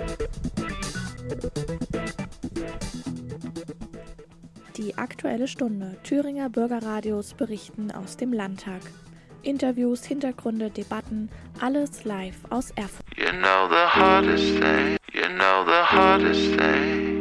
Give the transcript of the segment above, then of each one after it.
Die Aktuelle Stunde. Thüringer Bürgerradios berichten aus dem Landtag. Interviews, Hintergründe, Debatten, alles live aus Erfurt. You know the hardest thing, you know the hardest thing.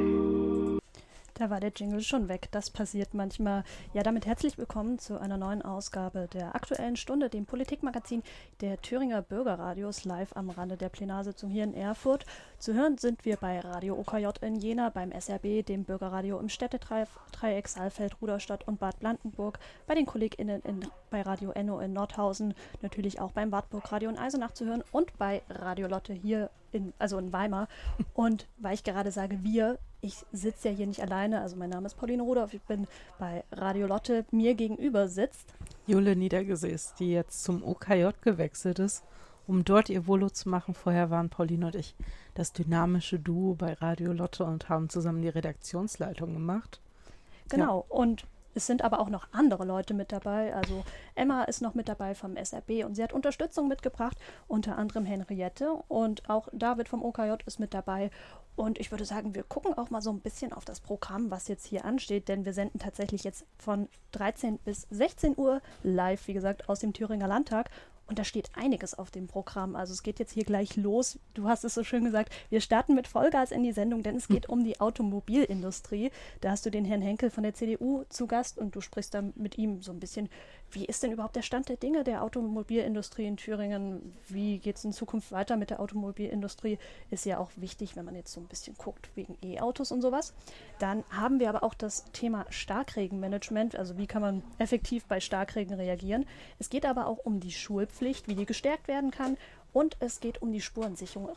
Da war der Jingle schon weg. Das passiert manchmal. Ja, damit herzlich willkommen zu einer neuen Ausgabe der Aktuellen Stunde, dem Politikmagazin der Thüringer Bürgerradios, live am Rande der Plenarsitzung hier in Erfurt. Zu hören sind wir bei Radio OKJ in Jena, beim SRB, dem Bürgerradio im Städtedreieck Saalfeld, Ruderstadt und Bad Blankenburg, bei den KollegInnen bei Radio Enno in Nordhausen, natürlich auch beim Wartburg Radio in Eisenach zu hören und bei Radio Lotte hier in Weimar. Und weil ich gerade sage wir, ich sitze ja hier nicht alleine, also mein Name ist Pauline Rudolph, ich bin bei Radio Lotte, mir gegenüber sitzt Jule Niedergesäß, die jetzt zum OKJ gewechselt ist, um dort ihr Volo zu machen. Vorher waren Pauline und ich das dynamische Duo bei Radio Lotte und haben zusammen die Redaktionsleitung gemacht. Genau, ja. Und es sind aber auch noch andere Leute mit dabei, also Emma ist noch mit dabei vom SRB und sie hat Unterstützung mitgebracht, unter anderem Henriette, und auch David vom OKJ ist mit dabei. Und ich würde sagen, wir gucken auch mal so ein bisschen auf das Programm, was jetzt hier ansteht, denn wir senden tatsächlich jetzt von 13 bis 16 Uhr live, wie gesagt, aus dem Thüringer Landtag. Und da steht einiges auf dem Programm. Also es geht jetzt hier gleich los. Du hast es so schön gesagt, wir starten mit Vollgas in die Sendung, denn es geht um die Automobilindustrie. Da hast du den Herrn Henkel von der CDU zu Gast und du sprichst dann mit ihm so ein bisschen, wie ist denn überhaupt der Stand der Dinge der Automobilindustrie in Thüringen? Wie geht es in Zukunft weiter mit der Automobilindustrie? Ist ja auch wichtig, wenn man jetzt so ein bisschen guckt, wegen E-Autos und sowas. Dann haben wir aber auch das Thema Starkregenmanagement, also wie kann man effektiv bei Starkregen reagieren. Es geht aber auch um die Schulpflicht, wie die gestärkt werden kann. Und es geht um die Spurensicherung.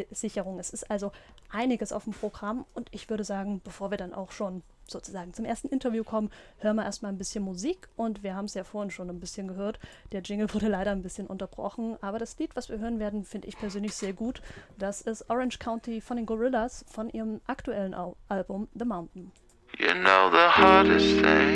Es ist also einiges auf dem Programm. Und ich würde sagen, bevor wir dann auch schon sozusagen zum ersten Interview kommen, hören wir erstmal ein bisschen Musik. Und wir haben es ja vorhin schon ein bisschen gehört. Der Jingle wurde leider ein bisschen unterbrochen. Aber das Lied, was wir hören werden, finde ich persönlich sehr gut. Das ist Orange County von den Gorillaz von ihrem aktuellen Album The Mountain. You know the hardest thing.